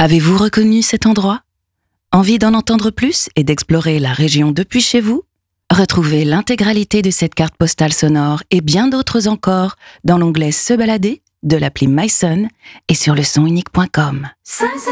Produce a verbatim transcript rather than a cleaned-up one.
Avez-vous reconnu cet endroit ? Envie d'en entendre plus et d'explorer la région depuis chez vous ? Retrouvez l'intégralité de cette carte postale sonore et bien d'autres encore dans l'onglet Se balader de l'appli myson et sur le son unique point com.